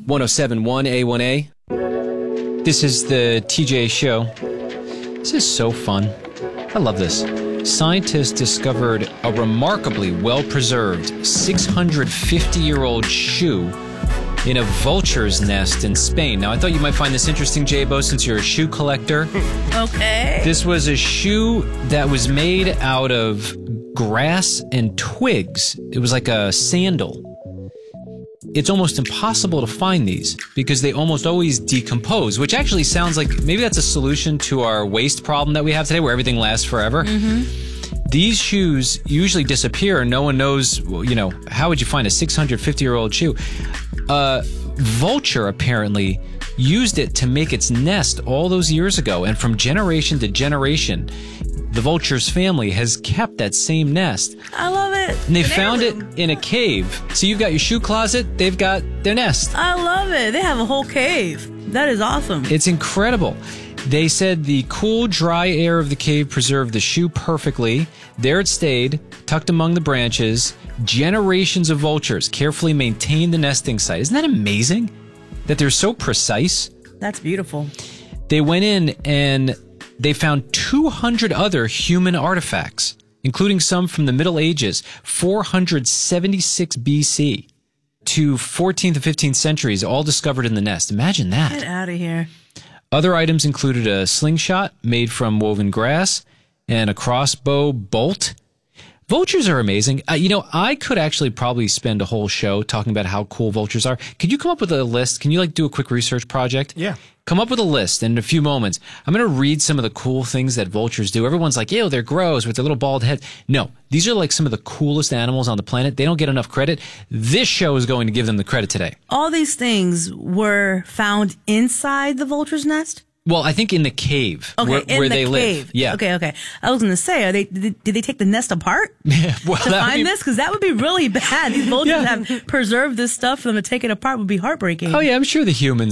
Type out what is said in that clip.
107.1 A1A. This is the TJ Show. This is so fun. I love this. Scientists discovered a remarkably well-preserved 650-year-old shoe in a vulture's nest in Spain. Now, I thought you might find this interesting, J-Bo, since you're a shoe collector. Okay. This was a shoe that was made out of grass and twigs. It was like a sandal. It's almost impossible to find these because they almost always decompose, which actually sounds like maybe that's a solution to our waste problem that we have today where everything lasts forever. Mm-hmm. These shoes usually disappear and no one knows, how would you find a 650-year-old shoe? Vulture apparently used it to make its nest all those years ago, and from generation to generation, the vulture's family has kept that same nest. I love it. And they found it in a cave. So you've got your shoe closet, they've got their nest. I love it. They have a whole cave. That is awesome. It's incredible. They said the cool, dry air of the cave preserved the shoe perfectly. There it stayed, tucked among the branches. Generations of vultures carefully maintained the nesting site. Isn't that amazing? That they're so precise? That's beautiful. They went in and they found 200 other human artifacts, including some from the Middle Ages, 476 BC to 14th and 15th centuries, all discovered in the nest. Imagine that. Get out of here. Other items included a slingshot made from woven grass and a crossbow bolt. Vultures are amazing. I could actually probably spend a whole show talking about how cool vultures are. Could you come up with a list? Can you do a quick research project? Yeah. Come up with a list in a few moments. I'm going to read some of the cool things that vultures do. Everyone's like, ew, they're gross with their little bald head. No, these are some of the coolest animals on the planet. They don't get enough credit. This show is going to give them the credit today. All these things were found inside the vulture's nest? Well, I think in the cave where they live. Yeah. Okay. I was going to say, did they take the nest apart to find this? Because that would be really bad. These vultures have preserved this stuff. For them to take it apart would be heartbreaking. Oh, yeah. I'm sure the humans